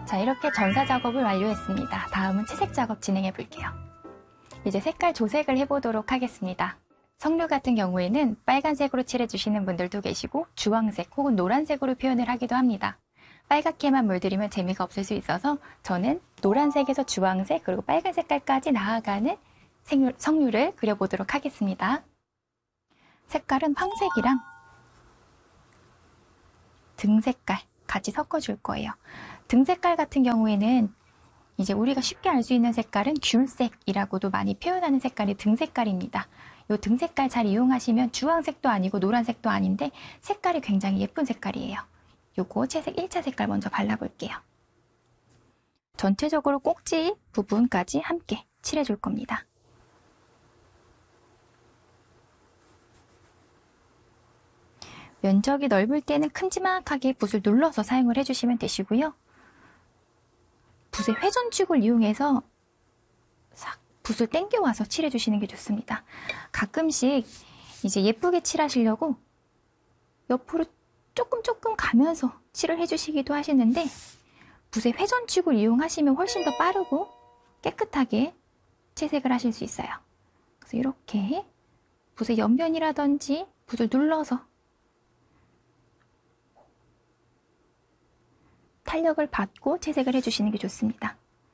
자, 이렇게 전사 작업을 완료했습니다. 다음은 채색 작업 진행해 볼게요. 이제 색깔 조색을 해보도록 하겠습니다. 석류 같은 경우에는 빨간색으로 칠해주시는 분들도 계시고 주황색 혹은 노란색으로 표현을 하기도 합니다. 빨갛게만 물들이면 재미가 없을 수 있어서 저는 노란색에서 주황색 그리고 빨간 색깔까지 나아가는 석류를 그려보도록 하겠습니다. 색깔은 황색이랑 등 색깔 같이 섞어줄 거예요. 등 색깔 같은 경우에는 이제 우리가 쉽게 알 수 있는 색깔은 귤색이라고도 많이 표현하는 색깔이 등 색깔입니다. 이 등 색깔 잘 이용하시면 주황색도 아니고 노란색도 아닌데 색깔이 굉장히 예쁜 색깔이에요. 요거 채색 1차 색깔 먼저 발라볼게요. 전체적으로 꼭지 부분까지 함께 칠해줄 겁니다. 면적이 넓을 때는 큼지막하게 붓을 눌러서 사용을 해주시면 되시고요. 붓의 회전축을 이용해서 싹 붓을 당겨와서 칠해주시는 게 좋습니다. 가끔씩 이제 예쁘게 칠하시려고 옆으로 조금 가면서 칠을 해주시기도 하시는데 붓의 회전축을 이용하시면 훨씬 더 빠르고 깨끗하게 채색을 하실 수 있어요. 그래서 이렇게 붓의 옆면이라든지 붓을 눌러서 탄력을 받고 채색을 해주시는 게 좋습니다.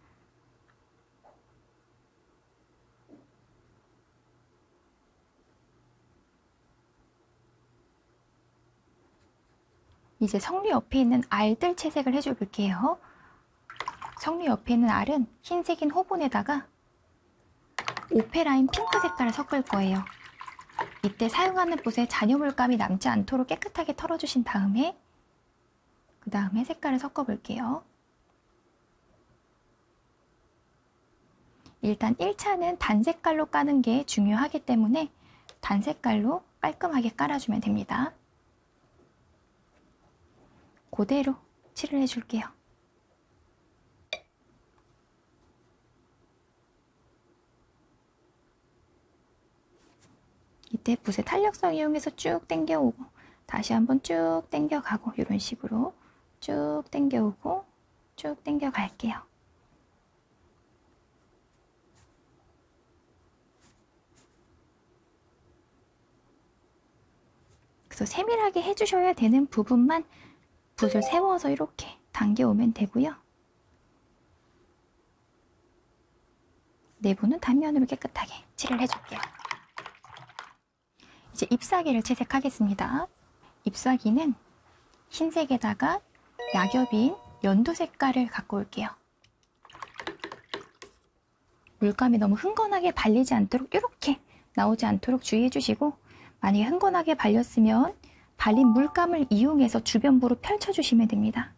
이제 석류 옆에 있는 알들 채색을 해줘 볼게요. 석류 옆에 있는 알은 흰색인 호분에다가 오페라인 핑크 색깔을 섞을 거예요. 이때 사용하는 붓에 잔여물감이 남지 않도록 깨끗하게 털어주신 다음에 그 다음에 색깔을 섞어 볼게요. 일단 1차는 단 색깔로 까는 게 중요하기 때문에 단 색깔로 깔끔하게 깔아주면 됩니다. 그대로 칠을 해줄게요. 이때 붓의 탄력성 이용해서 쭉 당겨오고 다시 한번 쭉 당겨가고 이런 식으로 쭉 당겨오고 쭉 당겨갈게요. 그래서 세밀하게 해주셔야 되는 부분만 붓을 세워서 이렇게 당겨오면 되고요. 내부는 단면으로 깨끗하게 칠을 해줄게요. 이제 잎사귀를 채색하겠습니다. 잎사귀는 흰색에다가 낙엽인 연두 색깔을 갖고 올게요. 물감이 너무 흥건하게 발리지 않도록 이렇게 나오지 않도록 주의해 주시고 만약에 흥건하게 발렸으면 발린 물감을 이용해서 주변부로 펼쳐주시면 됩니다.